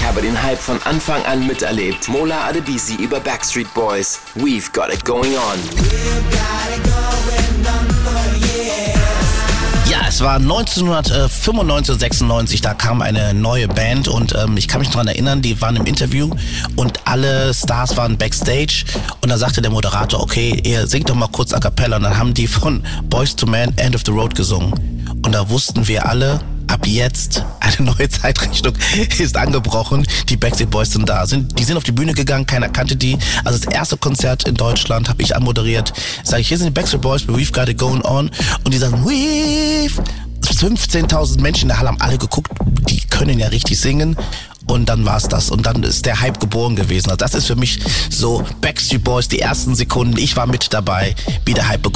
Ich habe den Hype von Anfang an miterlebt. Mola Adebisi über Backstreet Boys. We've got it going on. Ja, es war 1995, 96, da kam eine neue Band und ich kann mich daran erinnern, die waren im Interview und alle Stars waren backstage und da sagte der Moderator, okay, ihr singt doch mal kurz a cappella und dann haben die von Boyz II Men End of the Road gesungen und da wussten wir alle, ab jetzt eine neue Zeitrechnung ist angebrochen. Die Backstreet Boys sind da. Die sind auf die Bühne gegangen, keiner kannte die. Also das erste Konzert in Deutschland habe ich anmoderiert. Sage ich, hier sind die Backstreet Boys, We've got it going on. Und die sagen, We've. 15.000 Menschen in der Halle haben alle geguckt, die können ja richtig singen. Und dann war's das. Und dann ist der Hype geboren gewesen. Also das ist für mich so Backstreet Boys, die ersten Sekunden. Ich war mit dabei, wie der Hype begonnen.